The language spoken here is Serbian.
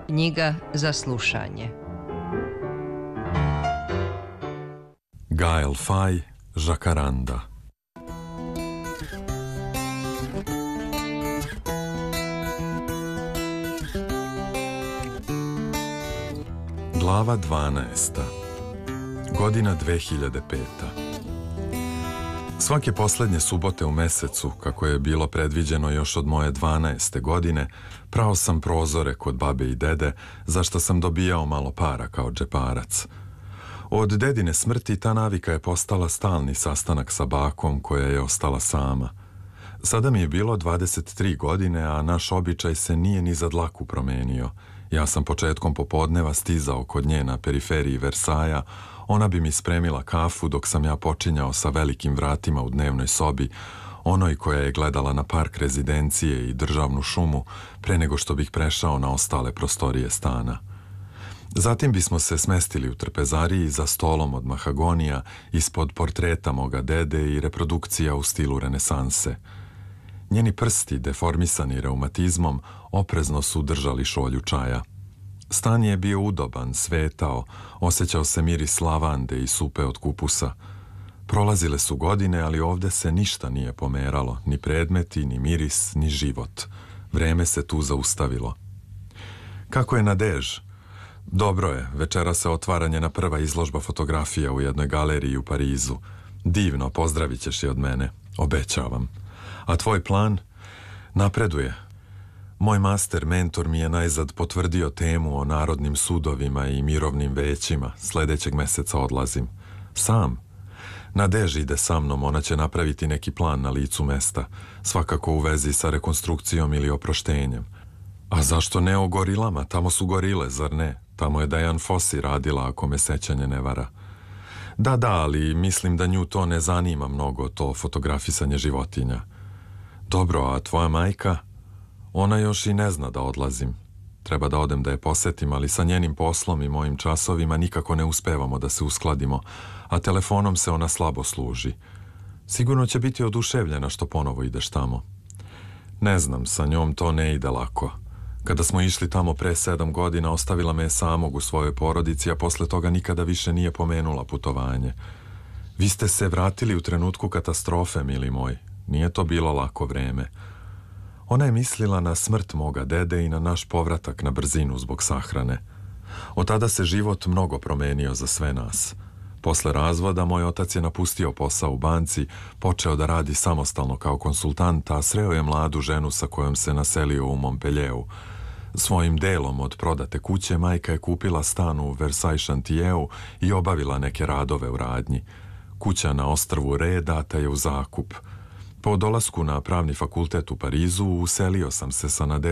Knjiga za slušanje. Gael Fay, Žakaranda. Glava 12. Godina 2005. Svake poslednje subote u mesecu, kako je bilo predviđeno još od moje 12. godine, prao sam prozore kod babe i dede, za što sam dobijao malo para kao džeparac. Od dedine smrti ta navika je postala stalni sastanak sa bakom koja je ostala sama. Sada mi je bilo 23 godine, a naš običaj se nije ni za dlaku promenio. Ja sam početkom popodneva stizao kod nje na periferiji Versaja, ona bi mi spremila kafu dok sam ja počinjao sa velikim vratima u dnevnoj sobi, onoj koja je gledala na park rezidencije i državnu šumu, pre nego što bih prešao na ostale prostorije stana. Zatim bismo se smestili u trpezariji za stolom od mahagonija, ispod portreta moga dede i reprodukcija u stilu renesanse. Njeni prsti, deformisani reumatizmom, oprezno su držali šolju čaja. Stan je bio udoban, svetao, osjećao se miris lavande i supe od kupusa. Prolazile su godine, ali ovde se ništa nije pomeralo, ni predmeti, ni miris, ni život. Vreme se tu zaustavilo. Kako je Nadež? Dobro je, večera se otvara njena prva izložba fotografija u jednoj galeriji u Parizu. Divno, pozdravit ćeš je od mene, obećavam. A tvoj plan? Napreduje. Moj master mentor mi je najzad potvrdio temu o narodnim sudovima i mirovnim većima. Sledećeg meseca odlazim. Sam. Nadež ide sa mnom, ona će napraviti neki plan na licu mesta, svakako u vezi sa rekonstrukcijom ili oproštenjem. A zašto ne o gorilama? Tamo su gorile, zar ne? Tamo je Dian Fossey radila, ako me sećanje ne vara. Da, ali mislim da nju to ne zanima mnogo, to fotografisanje životinja. Dobro, a tvoja majka? Ona još i ne zna da odlazim. Treba da odem da je posetim, ali sa njenim poslom i mojim časovima nikako ne uspevamo da se uskladimo, a telefonom se ona slabo služi. Sigurno će biti oduševljena što ponovo ideš tamo. Ne znam, sa njom to ne ide lako. Kada smo išli tamo pre 7 godina, ostavila me je samog u svojoj porodici, a posle toga nikada više nije pomenula putovanje. Vi ste se vratili u trenutku katastrofe, mili moj. Nije to bilo lako vreme. Ona je mislila na smrt moga dede i na naš povratak na brzinu zbog sahrane. Od tada se život mnogo promenio za sve nas. Posle razvoda moj otac je napustio posao u banci, počeo da radi samostalno kao konsultant, a sreo je mladu ženu sa kojom se naselio u Montpellieru. Svojim delom od prodate kuće majka je kupila stan u Versailles Chantilleu i obavila neke radove u radnji. Kuća na ostrvu Re data je u zakup. Po dolasku na pravni fakultet u Parizu uselio sam se sa Nadežom